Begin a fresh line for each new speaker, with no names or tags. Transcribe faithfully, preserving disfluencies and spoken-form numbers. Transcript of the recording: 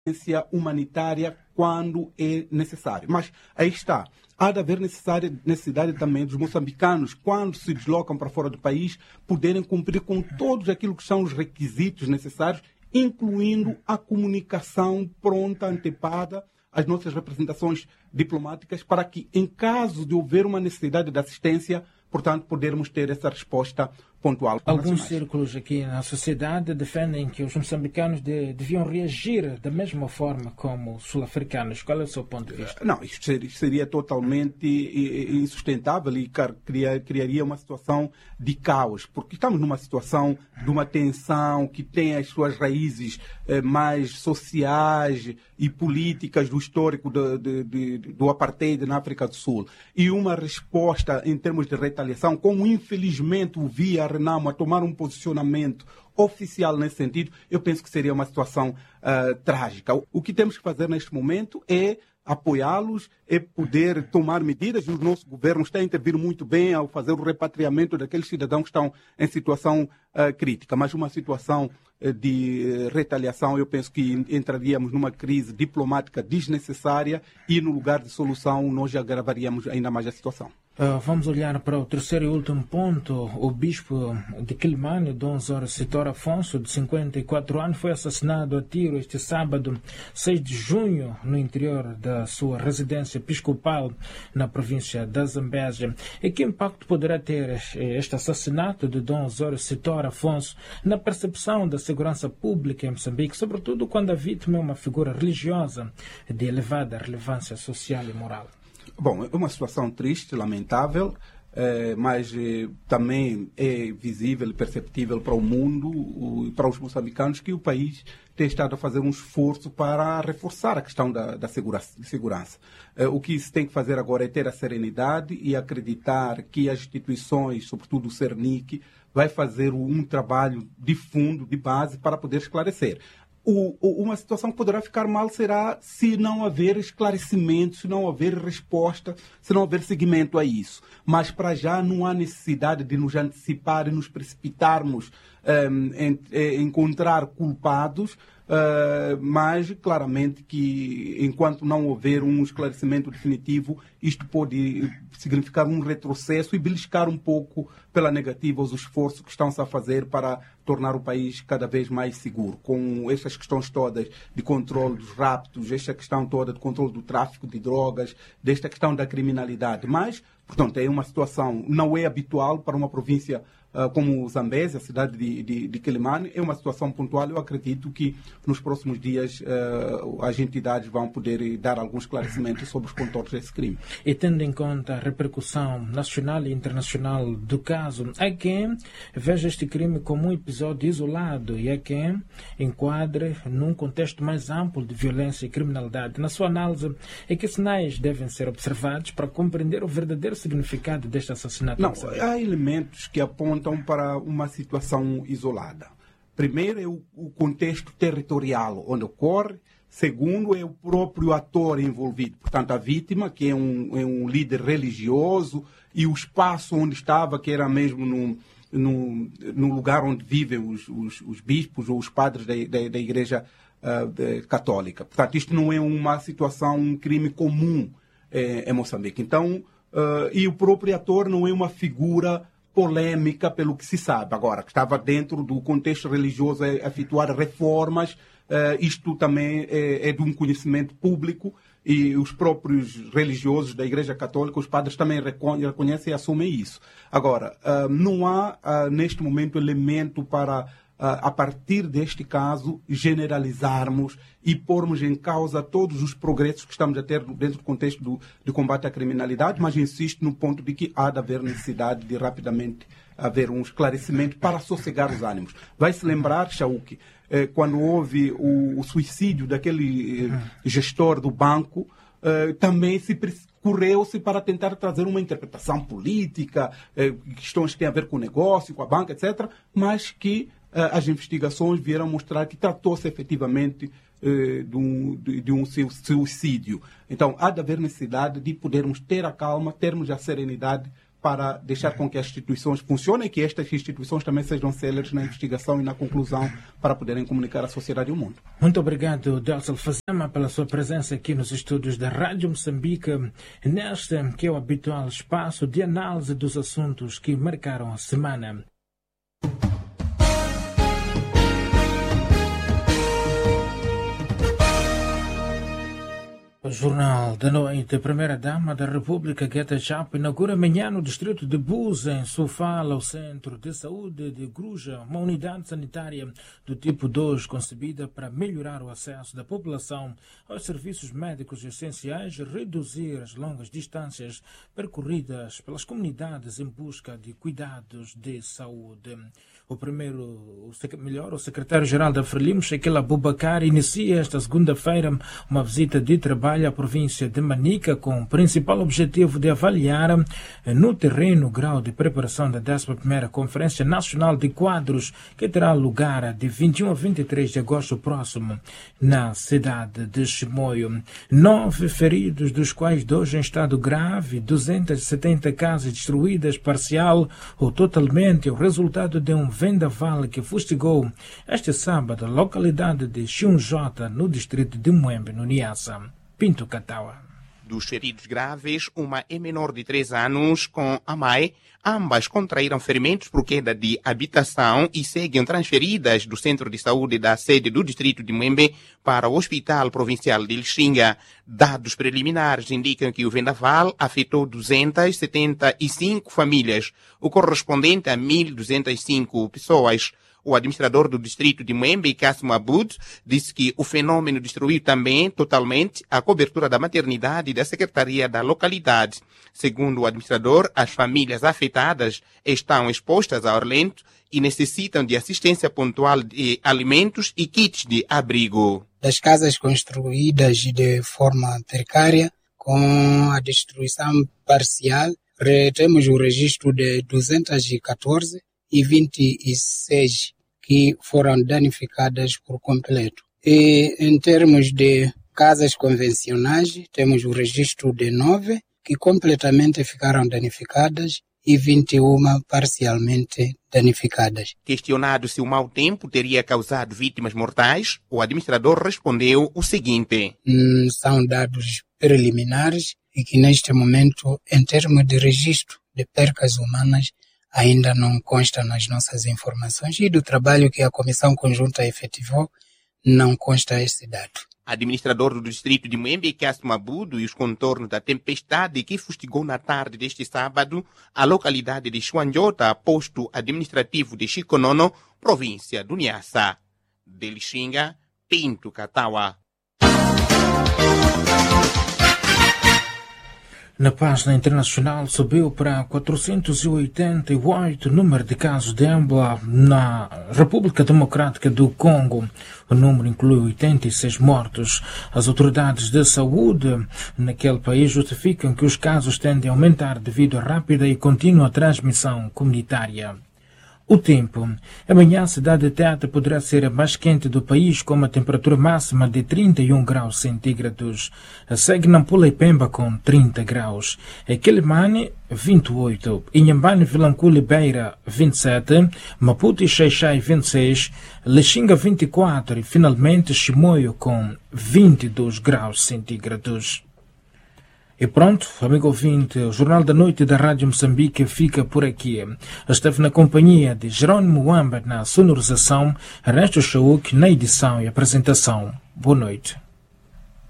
assistência humanitária quando é necessário. Mas aí está. Há de haver necessidade, necessidade também dos moçambicanos, quando se deslocam para fora do país, poderem cumprir com todos aquilo que são os requisitos necessários, incluindo a comunicação pronta, antepada, às nossas representações diplomáticas, para que, em caso de houver uma necessidade de assistência, portanto, podermos ter essa resposta pontual.
Alguns círculos aqui na sociedade defendem que os moçambicanos de, deviam reagir da mesma forma como os sul-africanos. Qual é o seu ponto de vista?
Não, isto seria, seria totalmente insustentável e criaria uma situação de caos, porque estamos numa situação de uma tensão que tem as suas raízes eh, mais sociais e políticas do histórico de, de, de, do apartheid na África do Sul. E uma resposta em termos de retaliação, como infelizmente o via Renamo a tomar um posicionamento oficial nesse sentido, eu penso que seria uma situação uh, trágica. O que temos que fazer neste momento é apoiá-los, é poder tomar medidas, e o nosso governo está a intervir muito bem ao fazer o repatriamento daqueles cidadãos que estão em situação uh, crítica, mas uma situação uh, de uh, retaliação, eu penso que entraríamos numa crise diplomática desnecessária e no lugar de solução nós agravaríamos ainda mais a situação.
Uh, vamos olhar para o terceiro e último ponto. O bispo de Quilimane, Dom Osório Sitor Afonso, de cinquenta e quatro anos, foi assassinado a tiro este sábado, seis de junho, no interior da sua residência episcopal na província da Zambésia. E que impacto poderá ter este assassinato de Dom Osório Sitor Afonso na percepção da segurança pública em Moçambique, sobretudo quando a vítima é uma figura religiosa de elevada relevância social e moral?
Bom, é uma situação triste, lamentável, eh, mas eh, também é visível e perceptível para o mundo e para os moçambicanos que o país tem estado a fazer um esforço para reforçar a questão da, da segurança. segurança. Eh, o que se tem que fazer agora é ter a serenidade e acreditar que as instituições, sobretudo o CERNIC, vai fazer um trabalho de fundo, de base, para poder esclarecer. O, o, uma situação que poderá ficar mal será se não haver esclarecimento, se não haver resposta, se não haver seguimento a isso. Mas, para já, não há necessidade de nos antecipar e nos precipitarmos um, em, em encontrar culpados, uh, mas, claramente, que enquanto não houver um esclarecimento definitivo, isto pode significar um retrocesso e beliscar um pouco pela negativa os esforços que estão-se a fazer para tornar o país cada vez mais seguro, com estas questões todas de controle dos raptos, esta questão toda de controle do tráfico de drogas, desta questão da criminalidade. Mas, portanto, é uma situação, não é habitual para uma província uh, como Zambésia, a cidade de, de, de Quilimane, é uma situação pontual. Eu acredito que nos próximos dias uh, as entidades vão poder dar alguns esclarecimentos sobre os contornos desse crime.
E tendo em conta a repercussão nacional e internacional do caso, há quem veja este crime como um episódio isolado e há quem enquadre num contexto mais amplo de violência e criminalidade. Na sua análise, é que sinais devem ser observados para compreender o verdadeiro significado deste assassinato?
Não, há elementos que apontam para uma situação isolada. Primeiro é o, o contexto territorial onde ocorre. Segundo, é o próprio ator envolvido, portanto, a vítima, que é um, é um líder religioso, e o espaço onde estava, que era mesmo no, no, no lugar onde vivem os, os, os bispos ou os padres da, da, da Igreja uh, de, Católica. Portanto, isto não é uma situação, um crime comum eh, em Moçambique. Então, uh, e o próprio ator não é uma figura polêmica, pelo que se sabe. Agora, que estava dentro do contexto religioso a efetuar reformas. Uh, isto também é, é de um conhecimento público e os próprios religiosos da Igreja Católica, os padres também reconhecem e assumem isso. Agora, uh, não há uh, neste momento elemento para, uh, a partir deste caso, generalizarmos e pormos em causa todos os progressos que estamos a ter dentro do contexto do, do combate à criminalidade, mas insisto no ponto de que há de haver necessidade de rapidamente haver um esclarecimento para sossegar os ânimos. Vai-se lembrar, Chauque, quando houve o, o suicídio daquele eh, gestor do banco, eh, também se correu-se para tentar trazer uma interpretação política, eh, questões que têm a ver com o negócio, com a banca, etcétera, mas que eh, as investigações vieram mostrar que tratou-se efetivamente eh, de, um, de, de um suicídio. Então, há de haver necessidade de podermos ter a calma, termos a serenidade para deixar com que as instituições funcionem e que estas instituições também sejam céleres na investigação e na conclusão para poderem comunicar à sociedade e ao mundo.
Muito obrigado, Delcio Alfazema, pela sua presença aqui nos estúdios da Rádio Moçambique, neste que é o habitual espaço de análise dos assuntos que marcaram a semana. O Jornal da Noite, a primeira-dama da República, Guetta Chapo, inaugura amanhã no distrito de Buza, em Sofala, o Centro de Saúde de Gruja, uma unidade sanitária do tipo dois, concebida para melhorar o acesso da população aos serviços médicos essenciais e reduzir as longas distâncias percorridas pelas comunidades em busca de cuidados de saúde. O primeiro, o, melhor, o secretário-geral da Frelimo, Shekel Abubakar, inicia esta segunda-feira uma visita de trabalho à província de Manica com o principal objetivo de avaliar no terreno o grau de preparação da décima primeira Conferência Nacional de Quadros, que terá lugar de vinte e um a vinte e três de agosto próximo na cidade de Chimoio. Nove feridos, dos quais dois em estado grave, duzentas e setenta casas destruídas parcial ou totalmente, o resultado de um vendaval que fustigou este sábado a localidade de Xunjota, no distrito de Muembe, no Niassa. Pinto Catawa.
Dos feridos graves, uma é menor de três anos com a mãe. Ambas contraíram ferimentos por queda de habitação e seguem transferidas do centro de saúde da sede do distrito de Muembe para o Hospital Provincial de Lixinga. Dados preliminares indicam que o vendaval afetou duzentas e setenta e cinco famílias, o correspondente a mil duzentas e cinco pessoas. O administrador do distrito de Muembe, Kasim Abud, disse que o fenômeno destruiu também totalmente a cobertura da maternidade e da secretaria da localidade. Segundo o administrador, as famílias afetadas estão expostas ao relento e necessitam de assistência pontual de alimentos e kits de abrigo.
Das casas construídas de forma precária, com a destruição parcial, temos o registro de duzentas e catorze e vinte e seis que foram danificadas por completo. E em termos de casas convencionais, temos o registro de nove que completamente ficaram danificadas e vinte e uma parcialmente danificadas.
Questionado se o mau tempo teria causado vítimas mortais, o administrador respondeu o seguinte:
hum, são dados preliminares e que neste momento, em termos de registro de percas humanas, ainda não consta nas nossas informações, e do trabalho que a Comissão Conjunta efetivou, não consta esse dado.
Administrador do distrito de Muembe, Kasim Abud, e os contornos da tempestade que fustigou na tarde deste sábado a localidade de Xuanjota, posto administrativo de Chiconono, província do Niassa. De Lixinga, Pinto Catawa.
Na página internacional, subiu para quatrocentos e oitenta e oito o número de casos de ébola na República Democrática do Congo. O número inclui oitenta e seis mortos. As autoridades de saúde naquele país justificam que os casos tendem a aumentar devido à rápida e contínua transmissão comunitária. O tempo. Amanhã a cidade de Tete poderá ser a mais quente do país, com uma temperatura máxima de trinta e um graus centígrados. Segue Nampula e Pemba com trinta graus. Quelimane, vinte e oito. Inhambane, Vilanculo e Beira, vinte e sete. Maputo e Xaixai, vinte e seis. Lixinga, vinte e quatro. E finalmente Chimoio com vinte e dois graus centígrados. E pronto, amigo ouvinte, o Jornal da Noite da Rádio Moçambique fica por aqui. Esteve na companhia de Jerônimo Wamba na sonorização, Ernesto Chauk na edição e apresentação. Boa noite.